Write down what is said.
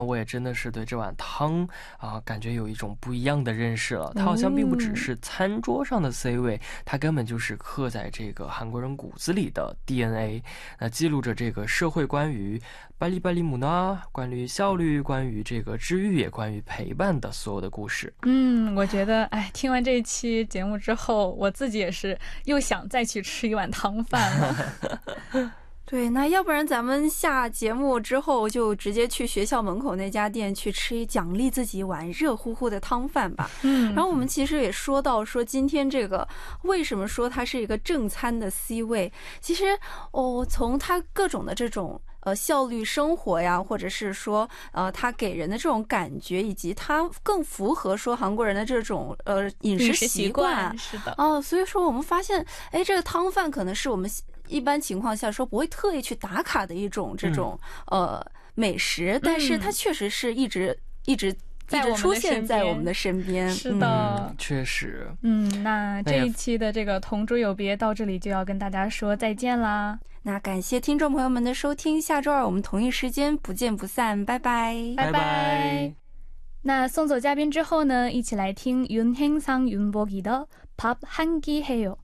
我也真的是对这碗汤感觉有一种不一样的认识了。它好像并不只是餐桌上的 C 位，它根本就是刻在这个韩国人骨子里的 DNA， 那记录着这个社会关于빨리 빨리 문화， 关于效率，关于这个治愈，也关于陪伴的所有的故事。 我觉得听完这一期节目之后，我自己也是又想再去吃一碗汤饭了。 对，那要不然咱们下节目之后就直接去学校门口那家店去吃，奖励自己一碗热乎乎的汤饭吧。然后我们其实也说到说今天这个为什么说它是一个正餐的 C 位，其实从它各种的这种效率生活呀，或者是说它给人的这种感觉，以及它更符合说韩国人的这种饮食习惯， 是的所以说我们发现这个汤饭可能是我们一般情况下说不会特意去打卡的一种这种美食，但是它确实是一直出现在我们的身边。 是的， 确实。 那这一期的这个同桌有别到这里就要跟大家说再见啦。 那感谢听众朋友们的收听，下周二我们同一时间不见不散，拜拜拜拜。那送走嘉宾之后呢，一起来听윤행상 윤복이的밥 한 끼 해요。